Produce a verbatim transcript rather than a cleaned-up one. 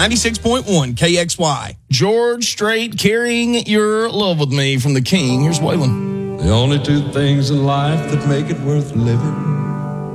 ninety-six point one K X Y. George Strait, Carrying Your Love With Me from The King. Here's Waylon. The only two things in life that make it worth living